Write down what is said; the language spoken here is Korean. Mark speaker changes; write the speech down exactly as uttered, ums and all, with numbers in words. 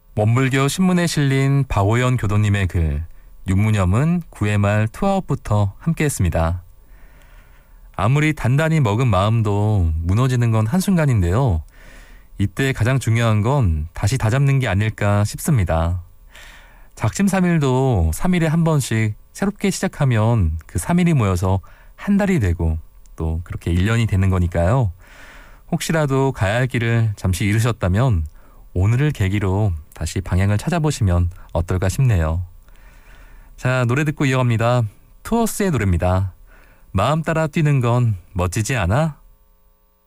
Speaker 1: 원불교 신문에 실린 박오연 교도님의 글 윤무념은 구회 말 투아웃부터 함께했습니다. 아무리 단단히 먹은 마음도 무너지는 건 한순간인데요. 이때 가장 중요한 건 다시 다잡는 게 아닐까 싶습니다. 작심삼일도 삼 일에 한 번씩 새롭게 시작하면 그 삼 일이 모여서 한 달이 되고 또 그렇게 일 년이 되는 거니까요. 혹시라도 가야 할 길을 잠시 잃으셨다면 오늘을 계기로 다시 방향을 찾아보시면 어떨까 싶네요. 자, 노래 듣고 이어갑니다. 투어스의 노래입니다. 마음 따라 뛰는 건 멋지지 않아?